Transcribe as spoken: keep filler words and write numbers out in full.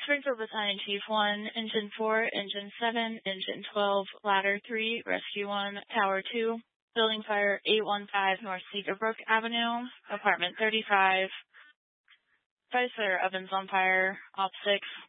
Springfield Battalion Chief one, Engine four, Engine seven, Engine twelve, Ladder three, Rescue one, Tower two, Building Fire eight one five North Cedarbrook Avenue, Apartment thirty-five, Vice Mayor Evans on fire, Op six,